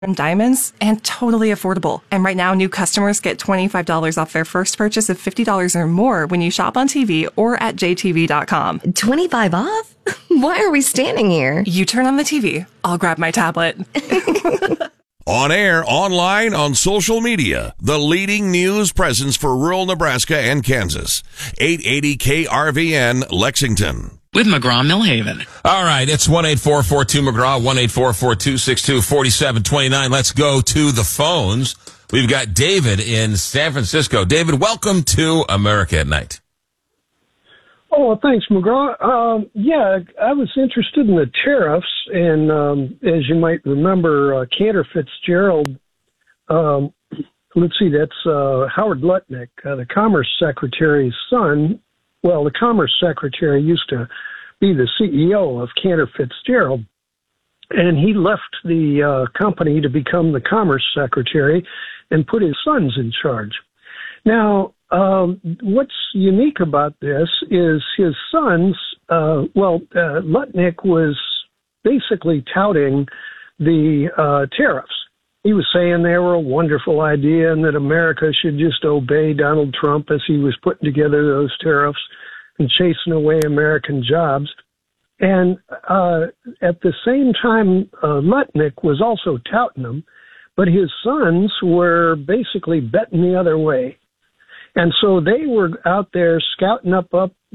and diamonds, and totally affordable. And right now, new customers get $25 off their first purchase of $50 or more when you shop on TV or at jtv.com. 25 off? Why are we standing here? You turn on the TV, I'll grab my tablet. On air, online, on social media, the leading news presence for rural Nebraska and Kansas. 880 KRVN, Lexington. With McGraw-Millhaven. All right, it's 1-8442-McGraw, 1-8442-624729. Let's go to the phones. We've got David in San Francisco. David, welcome to America at Night. Oh, well, thanks, McGraw. I was interested in the tariffs, and as you might remember, Cantor Fitzgerald, let's see, that's Howard Lutnick, the Commerce Secretary's son. Well, the Commerce Secretary used to be the CEO of Cantor Fitzgerald, and he left the company to become the Commerce Secretary and put his sons in charge. Now, what's unique about this is his sons, Lutnick was basically touting the tariffs. He was saying they were a wonderful idea and that America should just obey Donald Trump as he was putting together those tariffs and chasing away American jobs. And at the same time, Lutnick was also touting them, but his sons were basically betting the other way. And so they were out there scouting up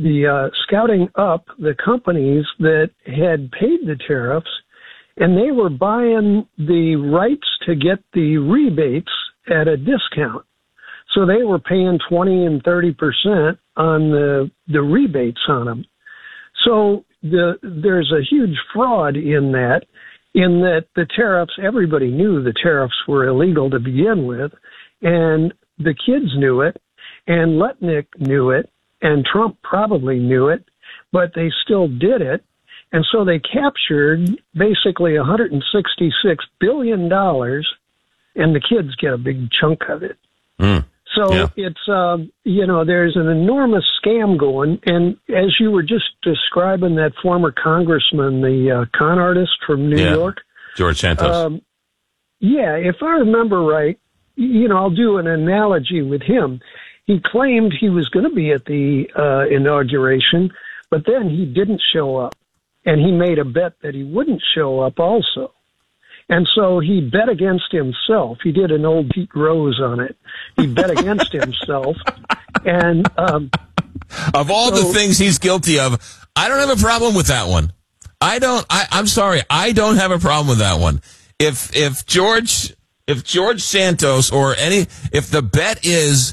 the companies that had paid the tariffs, and they were buying the rights to get the rebates at a discount. So they were paying 20 and 30% on the rebates on them. So there's a huge fraud in that the tariffs, everybody knew the tariffs were illegal to begin with, and the kids knew it, and Lutnick knew it, and Trump probably knew it, but they still did it. And so they captured basically $166 billion, and the kids get a big chunk of it. So it's, there's an enormous scam going. And as you were just describing that former congressman, the con artist from New York. George Santos. If I remember right, I'll do an analogy with him. He claimed he was going to be at the inauguration, but then he didn't show up. And he made a bet that he wouldn't show up also. And so he bet against himself. He did an old Pete Rose on it. He bet against himself. And of all the things he's guilty of, I don't have a problem with that one. I'm sorry. I don't have a problem with that one. If George Santos if the bet is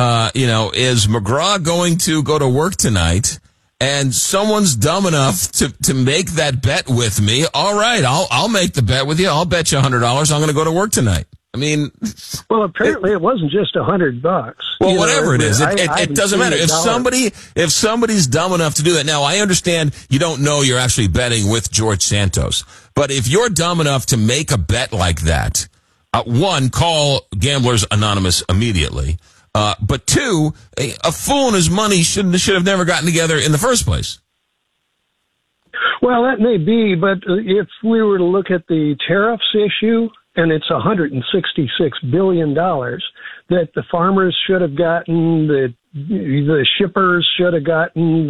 McGraw going to go to work tonight, and someone's dumb enough to make that bet with me, all right, I'll make the bet with you. I'll bet you $100 I'm going to go to work tonight. I mean, well, apparently it wasn't just $100. Well, whatever it is, it doesn't matter. If somebody's dumb enough to do that, now I understand you don't know you're actually betting with George Santos, but if you're dumb enough to make a bet like that, one, call Gamblers Anonymous immediately. But two, a fool and his money should have never gotten together in the first place. Well, that may be, but if we were to look at the tariffs issue, and it's $166 billion that the farmers should have gotten, the shippers should have gotten,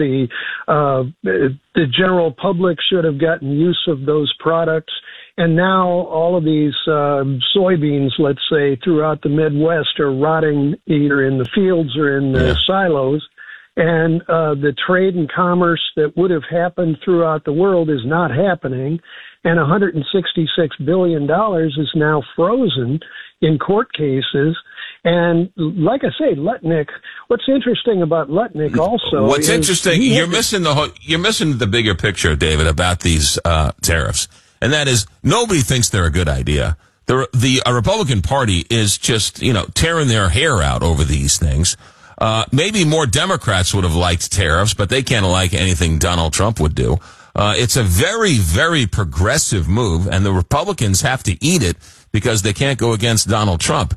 the general public should have gotten use of those products. And now all of these soybeans, let's say, throughout the Midwest are rotting either in the fields or in the silos. And the trade and commerce that would have happened throughout the world is not happening. And $166 billion is now frozen in court cases. And like I say, Lutnick, what's interesting about Lutnick also What's interesting, you're missing the bigger picture, David, about these tariffs. And that is, nobody thinks they're a good idea. The Republican Party is just, tearing their hair out over these things. Maybe more Democrats would have liked tariffs, but they can't like anything Donald Trump would do. It's a very, very progressive move, and the Republicans have to eat it because they can't go against Donald Trump.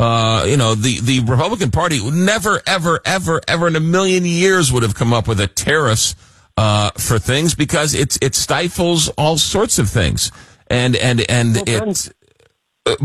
The Republican Party never, ever, ever, ever in a million years would have come up with a tariffs for things because it stifles all sorts of things. And it's